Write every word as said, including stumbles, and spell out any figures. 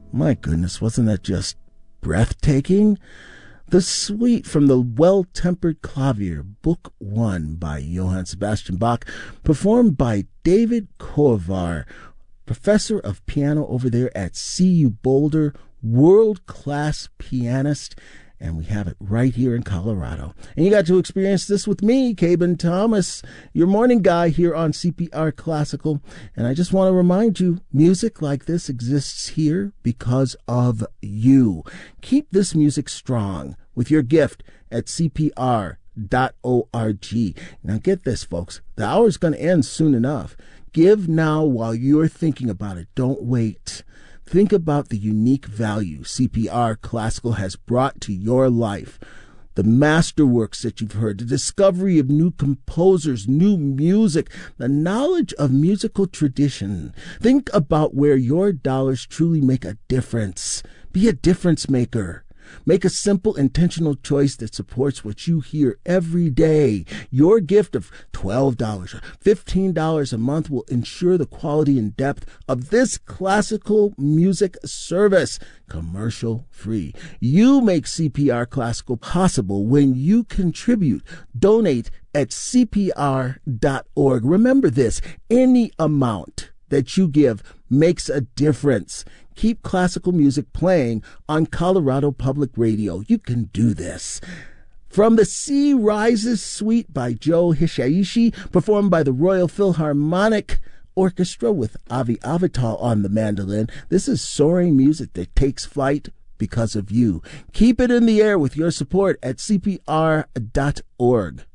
My goodness, wasn't that just breathtaking? The Suite from the Well-Tempered Clavier, Book One by Johann Sebastian Bach, performed by David Kovar, professor of piano over there at C U Boulder, world-class pianist, and we have it right here in Colorado. And you got to experience this with me, Cabin Thomas, your morning guy here on C P R Classical. And I just want to remind you, music like this exists here because of you. Keep this music strong with your gift at C P R dot org. Now get this, folks. The hour's going to end soon enough. Give now while you're thinking about it. Don't wait. Think about the unique value C P R Classical has brought to your life. The masterworks that you've heard, the discovery of new composers, new music, the knowledge of musical tradition. Think about where your dollars truly make a difference. Be a difference maker. Make a simple, intentional choice that supports what you hear every day. Your gift of twelve dollars or fifteen dollars a month will ensure the quality and depth of this classical music service, commercial free. You make C P R Classical possible when you contribute. Donate at C P R dot org. Remember this, any amount that you give makes a difference. Keep classical music playing on Colorado Public Radio. You can do this. From the Sea Rises Suite by Joe Hisaishi, performed by the Royal Philharmonic Orchestra with Avi Avital on the mandolin, this is soaring music that takes flight because of you. Keep it in the air with your support at C P R dot org.